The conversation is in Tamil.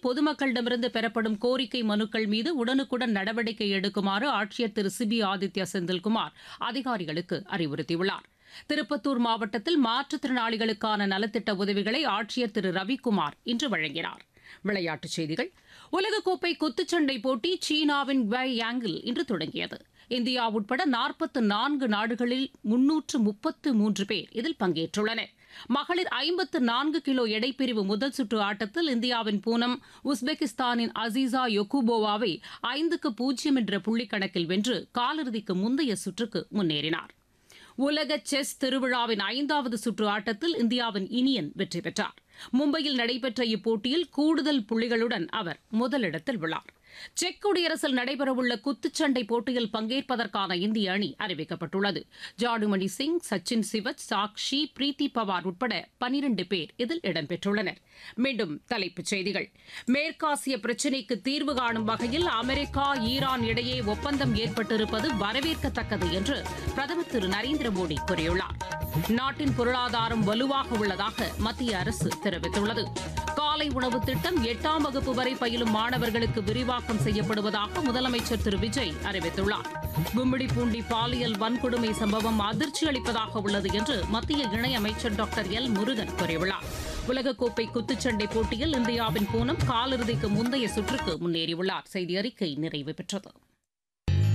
பொதுமக்களிடமிருந்து பெறப்படும் கோரிக்கை மனுக்கள் மீது உடனுக்குடன் நடவடிக்கை எடுக்குமாறு ஆட்சியர் திரு சிபி ஆதித்யா செந்தில்குமார் அதிகாரிகளுக்கு அறிவுறுத்தியுள்ளார். திருப்பத்தூர் மாவட்டத்தில் மாற்றுத்திறனாளிகளுக்கான நலத்திட்ட உதவிகளை ஆட்சியர் திரு ரவிக்குமார் இன்று வழங்கினார். விளையாட்டுச் செய்திகள். உலகக்கோப்பை குத்துச்சண்டை போட்டி சீனாவின் குவாய் யாங்கில் இன்று தொடங்கியது. இந்தியா உட்பட 44 நாடுகளில் 333 பேர் இதில் பங்கேற்றுள்ளனர். மகளிர் 54 கிலோ எடைப்பிரிவு முதல் சுற்று ஆட்டத்தில் இந்தியாவின் பூனம் உஸ்பெகிஸ்தானின் அசீசா யொகுபோவாவை 5-0 என்ற புள்ளிக்கணக்கில் வென்று காலிறுதிக்கு முந்தைய சுற்றுக்கு முன்னேறினார். உலக செஸ் திருவிழாவின் 5வது சுற்று ஆட்டத்தில் இந்தியாவின் இனியன் வெற்றி பெற்றார். மும்பையில் நடைபெற்ற இப்போட்டியில் கூடுதல் புள்ளிகளுடன் அவர் முதலிடத்தில் உள்ளார். செக் குடியரசில் நடைபெறவுள்ள குத்துச்சண்டை போட்டியில் பங்கேற்பதற்கான இந்திய அணி அறிவிக்கப்பட்டுள்ளது. ஜாடுமணி சிங், சச்சின் சிவச், சாக்ஷி, பிரீத்தி பவார் உட்பட 12 பேர் இதில் இடம்பெற்றுள்ளனர். மீண்டும் தலைப்புச் செய்திகள். மேற்காசிய பிரச்சினைக்கு தீர்வு காணும் வகையில் அமெரிக்கா, ஈரான் இடையே ஒப்பந்தம் ஏற்பட்டிருப்பது வரவேற்கத்தக்கது என்று பிரதமர் திரு நரேந்திர மோடி கூறியுள்ளார். நாட்டின் பொருளாதாரம் வலுவாக உள்ளதாக மத்திய அரசு தெரிவித்துள்ளது. காலை உணவு திட்டம் 8ஆம் வகுப்பு வரை பயிலும் மாணவர்களுக்கு விரிவாக்கம் செய்யப்படுவதாக முதலமைச்சர் திரு விஜய் அறிவித்துள்ளார். கும்மிடிப்பூண்டி பாலியல் வன்கொடுமை சம்பவம் அதிர்ச்சி அளிப்பதாக உள்ளது என்று மத்திய இணையமைச்சர் டாக்டர் எல் முருகன் கூறியுள்ளார். உலகக்கோப்பை குத்துச்சண்டை போட்டியில் இந்தியாவின் பூனம் காலிறுதிக்கு முந்தைய சுற்றுக்கு முன்னேறியுள்ளார். செய்தி அறிக்கை நிறைவு பெற்றது.